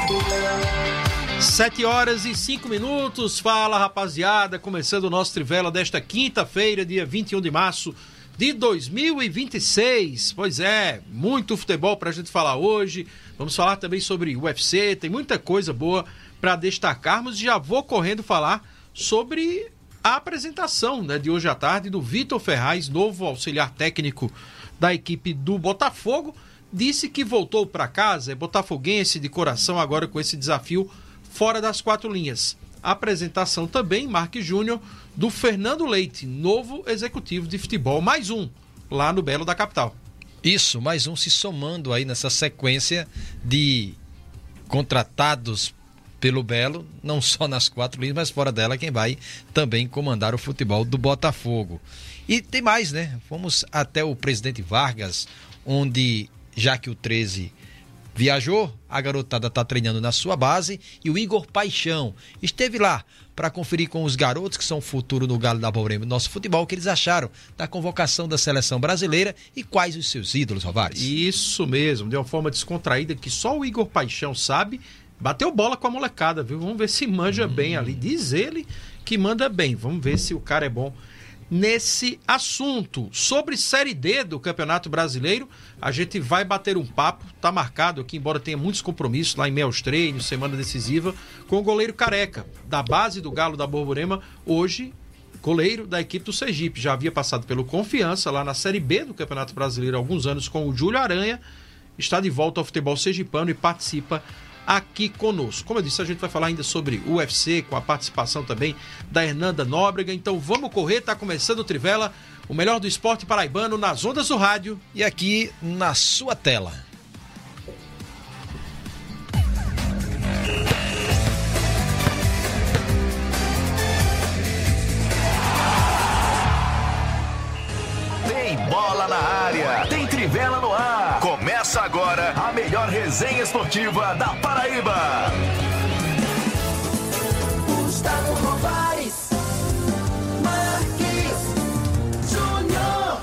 7h05. Fala, rapaziada, começando o nosso Trivela desta quinta-feira, dia 21 de março de 2026. Pois é, muito futebol pra gente falar hoje. Vamos falar também sobre UFC, tem muita coisa boa para destacarmos. Já vou correndo falar sobre a apresentação, né, de hoje à tarde do Vitor Ferraz, novo auxiliar técnico da equipe do Botafogo. Disse que voltou para casa, é botafoguense de coração agora com esse desafio fora das quatro linhas. A apresentação também, Marques Júnior, do Fernando Leite, novo executivo de futebol, mais um, lá no Belo da capital. Isso, mais um se somando aí nessa sequência de contratados pelo Belo, não só nas quatro linhas, mas fora dela, quem vai também comandar o futebol do Botafogo. E tem mais, né? Fomos até o Presidente Vargas, onde, já que o 13 viajou, a garotada está treinando na sua base e o Igor Paixão esteve lá para conferir com os garotos que são o futuro no Galo da Borborema do nosso futebol, o que eles acharam da convocação da seleção brasileira e quais os seus ídolos, Rovares. Isso mesmo, de uma forma descontraída que só o Igor Paixão sabe. Bateu bola com a molecada, viu? Vamos ver se manja bem ali. Diz ele que manda bem. Vamos ver se o cara é bom nesse assunto. Sobre Série D do Campeonato Brasileiro, a gente vai bater um papo, tá marcado aqui, embora tenha muitos compromissos lá em Meus Treinos, semana decisiva, com o goleiro Careca, da base do Galo da Borborema, hoje goleiro da equipe do Sergipe. Já havia passado pelo Confiança lá na Série B do Campeonato Brasileiro há alguns anos com o Júlio Aranha, está de volta ao futebol sergipano e participa aqui conosco. Como eu disse, a gente vai falar ainda sobre o UFC, com a participação também da Hernanda Nóbrega. Então vamos correr, tá começando o Trivela, o melhor do esporte paraibano nas ondas do rádio e aqui na sua tela. Tem bola na área, tem Trivela no ar. Começa agora a melhor resenha esportiva da Paraíba. Gustavo Rovares, Marques Júnior.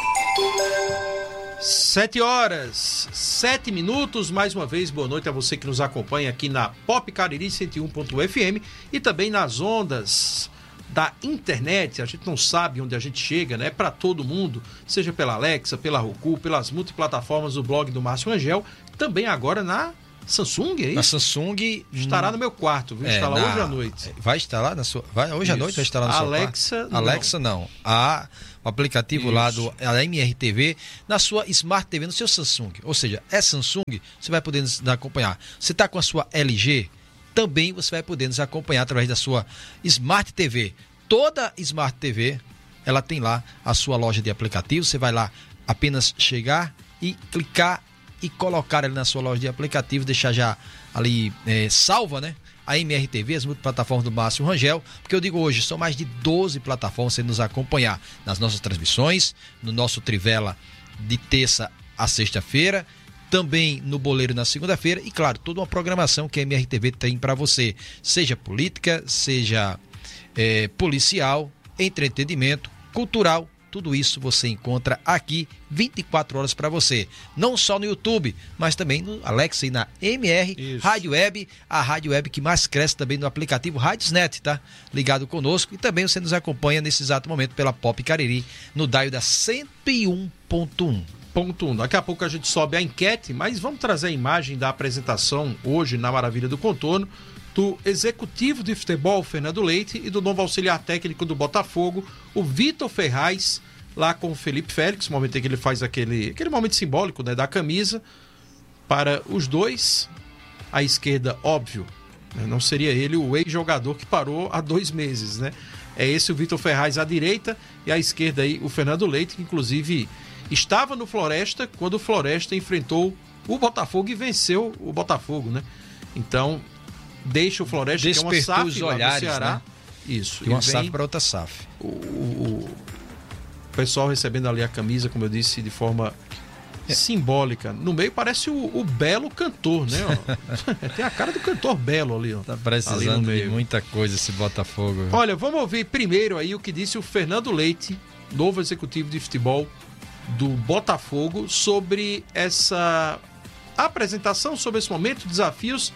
7h07. Mais uma vez, boa noite a você que nos acompanha aqui na Pop Cariri 101.fm e também nas ondas da internet. A gente não sabe onde a gente chega, né? Para todo mundo, seja pela Alexa, pela Roku, pelas multiplataformas do blog do Márcio Rangel, também agora na Samsung, é isso? Na Samsung estará no meu quarto, viu? Está lá hoje à noite. Vai estar lá na sua. Hoje à noite vai estar lá no seu Alexa, quarto? Alexa não. O aplicativo lá do MRTV na sua Smart TV, no seu Samsung. Ou seja, é Samsung, você vai poder nos acompanhar. Você está com a sua LG, também você vai poder nos acompanhar através da sua Smart TV. Toda Smart TV, ela tem lá a sua loja de aplicativos. Você vai lá apenas chegar e clicar e colocar ali na sua loja de aplicativos, deixar já ali salva, né? A MRTV, as multiplataformas do Márcio Rangel, porque eu digo hoje, são mais de 12 plataformas para você nos acompanhar nas nossas transmissões, no nosso Trivela de terça a sexta-feira, também no Boleiro na segunda-feira e, claro, toda uma programação que a MRTV tem para você, seja política, seja policial, entretenimento, cultural, tudo isso você encontra aqui 24 horas para você, não só no YouTube, mas também no Alexa e na MR isso. Rádio Web, a Rádio Web que mais cresce também no aplicativo Radiosnet, tá? Ligado conosco e também você nos acompanha nesse exato momento pela Pop Cariri, no dial da 101.1. Daqui a pouco a gente sobe a enquete, mas vamos trazer a imagem da apresentação hoje na Maravilha do Contorno do executivo de futebol Fernando Leite e do novo auxiliar técnico do Botafogo, o Vitor Ferraz, lá com o Felipe Félix, no momento em que ele faz aquele momento simbólico, né, da camisa para os dois. À esquerda, óbvio, né, não seria ele o ex-jogador que parou há 2 meses, né? É esse o Vitor Ferraz à direita e à esquerda aí o Fernando Leite, que inclusive estava no Floresta quando o Floresta enfrentou o Botafogo e venceu o Botafogo, né? Então, deixa o Floresta, que é uma SAF os olhares, lá do Ceará. Né? Isso. De uma SAF para outra SAF. O pessoal recebendo ali a camisa, como eu disse, de forma simbólica. No meio parece o Belo cantor, né? Tem a cara do cantor Belo ali, ó. Tá precisando de muita coisa esse Botafogo. Olha, vamos ouvir primeiro aí o que disse o Fernando Leite, novo executivo de futebol do Botafogo, sobre essa apresentação, sobre esse momento, desafios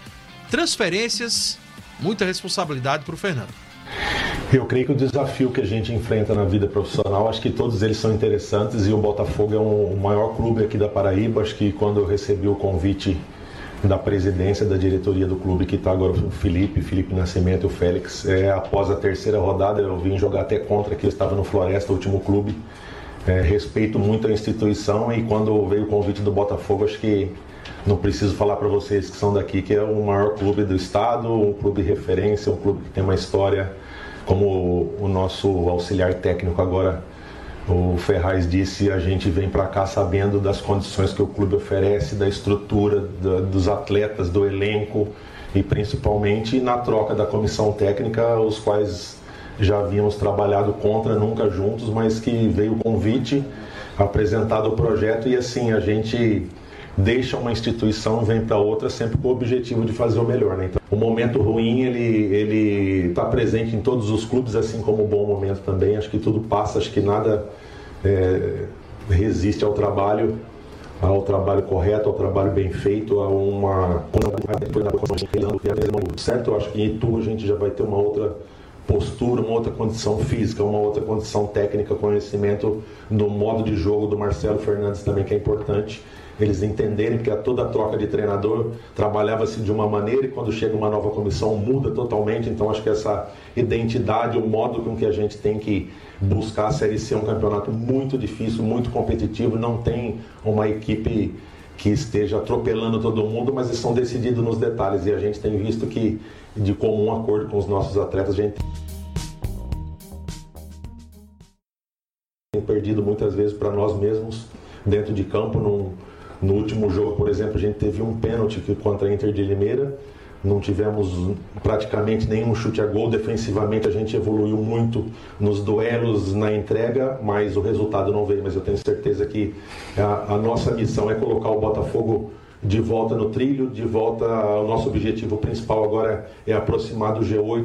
transferências, muita responsabilidade para o Fernando. Eu creio que o desafio que a gente enfrenta na vida profissional, acho que todos eles são interessantes e o Botafogo é o maior clube aqui da Paraíba. Acho que quando eu recebi o convite da presidência, da diretoria do clube, que está agora o Felipe Nascimento e o Félix, após a terceira rodada eu vim jogar até contra, que eu estava no Floresta, o último clube. Respeito muito a instituição e quando veio o convite do Botafogo, acho que não preciso falar para vocês que são daqui, que é o maior clube do estado, um clube de referência, um clube que tem uma história, como o nosso auxiliar técnico agora, o Ferraz, disse, a gente vem para cá sabendo das condições que o clube oferece, da estrutura, dos atletas, do elenco e principalmente na troca da comissão técnica, os quais já havíamos trabalhado contra, nunca juntos, mas que veio o convite, apresentado o projeto e assim a gente deixa uma instituição, vem para outra sempre com o objetivo de fazer o melhor, né? Então, o momento ruim ele está presente em todos os clubes, assim como o bom momento também. Acho que tudo passa, acho que nada resiste ao trabalho correto, ao trabalho bem feito, a uma certo. Eu acho que em Itu a gente já vai ter uma outra postura, uma outra condição física, uma outra condição técnica, conhecimento do modo de jogo do Marcelo Fernandes também, que é importante eles entenderem que toda a troca de treinador trabalhava-se de uma maneira e quando chega uma nova comissão muda totalmente. Então acho que essa identidade, o modo com que a gente tem que buscar a Série C é um campeonato muito difícil, muito competitivo, não tem uma equipe que esteja atropelando todo mundo, mas eles são decididos nos detalhes e a gente tem visto que de comum acordo com os nossos atletas a gente tem perdido muitas vezes para nós mesmos dentro de campo. No último jogo, por exemplo, a gente teve um pênalti contra a Inter de Limeira, não tivemos praticamente nenhum chute a gol, defensivamente a gente evoluiu muito nos duelos, na entrega, mas o resultado não veio. Mas eu tenho certeza que a nossa missão é colocar o Botafogo de volta no trilho, de volta ao nosso objetivo principal agora é aproximar do G8.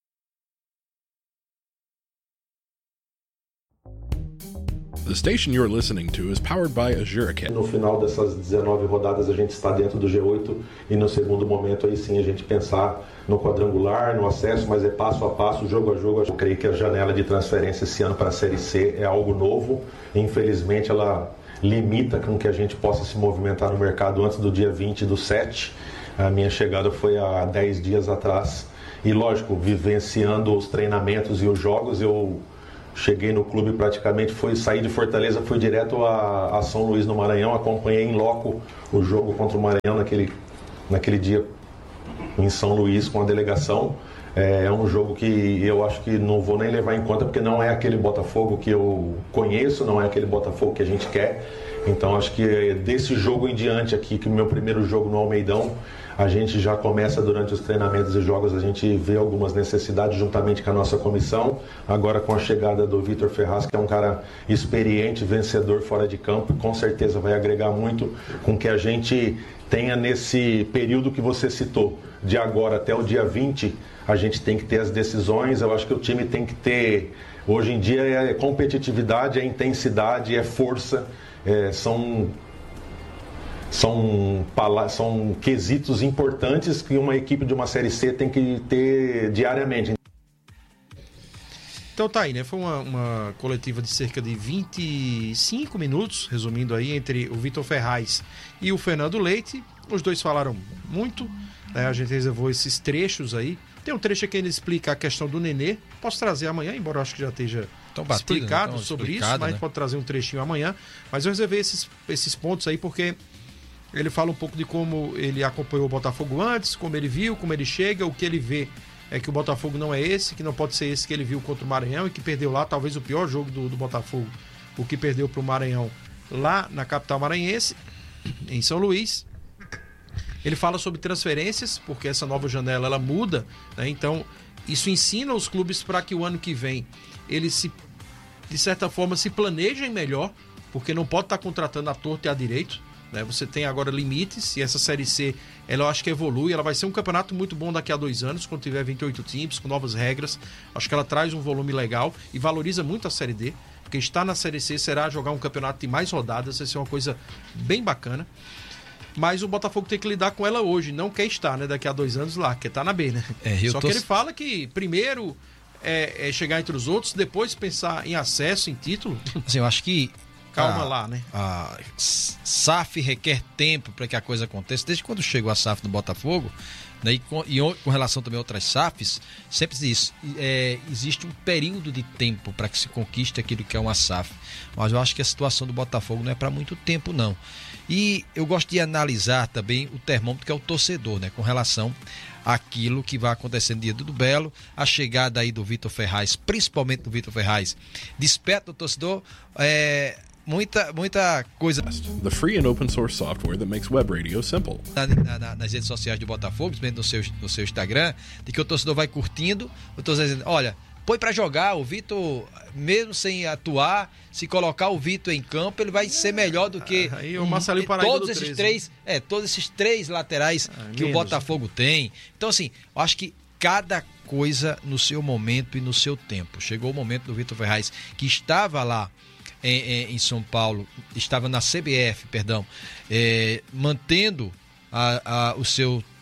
The station you're listening to is powered by Azuricat. No final dessas 19 rodadas a gente está dentro do G8 e no segundo momento aí sim a gente pensar no quadrangular, no acesso, mas é passo a passo, jogo a jogo. Eu creio que a janela de transferência esse ano para a Série C é algo novo. Infelizmente ela limita com que a gente possa se movimentar no mercado antes do dia 20/7. A minha chegada foi há 10 dias atrás e lógico, vivenciando os treinamentos e os jogos, eu cheguei no clube praticamente, saí de Fortaleza, fui direto a São Luís no Maranhão, acompanhei em loco o jogo contra o Maranhão naquele dia em São Luís com a delegação. É um jogo que eu acho que não vou nem levar em conta, porque não é aquele Botafogo que eu conheço, não é aquele Botafogo que a gente quer. Então acho que desse jogo em diante aqui, que o meu primeiro jogo no Almeidão, a gente já começa durante os treinamentos e jogos, a gente vê algumas necessidades juntamente com a nossa comissão. Agora com a chegada do Vitor Ferraz, que é um cara experiente, vencedor fora de campo, com certeza vai agregar muito com que a gente tenha nesse período que você citou, de agora até o dia 20, a gente tem que ter as decisões. Eu acho que o time tem que ter, hoje em dia é competitividade, é intensidade, é força, são quesitos importantes que uma equipe de uma Série C tem que ter diariamente. Então tá aí, né? Foi uma coletiva de cerca de 25 minutos, resumindo aí, entre o Vitor Ferraz e o Fernando Leite. Os dois falaram muito, né? A gente reservou esses trechos aí. Tem um trecho aqui que ele explica a questão do Nenê. Posso trazer amanhã, embora eu acho que já esteja explicado, né? Sobre isso, mas a gente pode trazer um trechinho amanhã. Mas eu reservei esses pontos aí porque ele fala um pouco de como ele acompanhou o Botafogo antes, como ele viu, como ele chega, o que ele vê é que o Botafogo não é esse, que não pode ser esse que ele viu contra o Maranhão e que perdeu lá, talvez o pior jogo do Botafogo, o que perdeu para o Maranhão lá na capital maranhense, em São Luís. Ele fala sobre transferências, porque essa nova janela ela muda, né? Então isso ensina os clubes para que o ano que vem eles de certa forma se planejem melhor, porque não pode estar contratando à torta e à direito, né? Você tem agora limites e essa Série C ela eu acho que evolui, ela vai ser um campeonato muito bom daqui a 2 anos, quando tiver 28 times, com novas regras. Acho que ela traz um volume legal e valoriza muito a Série D, porque estar na Série C será jogar um campeonato de mais rodadas, vai ser uma coisa bem bacana. Mas o Botafogo tem que lidar com ela hoje. Não quer estar, né? Daqui a 2 anos lá, quer estar na B, né? Só que ele fala que primeiro é chegar entre os outros, depois pensar em acesso, em título. Assim, eu acho que calma lá, né? A SAF requer tempo para que a coisa aconteça. Desde quando chegou a SAF no Botafogo, né, e com relação também a outras SAFs, sempre diz, existe um período de tempo para que se conquiste aquilo que é uma SAF. Mas eu acho que a situação do Botafogo não é para muito tempo, não. E eu gosto de analisar também o termômetro que é o torcedor, né, com relação àquilo que vai acontecer no dia do Belo, a chegada aí do Vitor Ferraz, principalmente do Vitor Ferraz, desperta o torcedor, muita coisa. The free and open source software that makes web radio simple. Nas redes sociais do Botafogo, principalmente no seu Instagram, de que o torcedor vai curtindo, o torcedor dizendo, olha, põe pra jogar, o Vitor, mesmo sem atuar, se colocar o Vitor em campo, ele vai ser melhor do que aí o Marcelinho Paraíba todos esses 13, todos esses 3 laterais que o Botafogo tem. Então, assim, eu acho que cada coisa no seu momento e no seu tempo. Chegou o momento do Vitor Ferraz, que estava lá em São Paulo, estava na CBF, perdão, mantendo o seu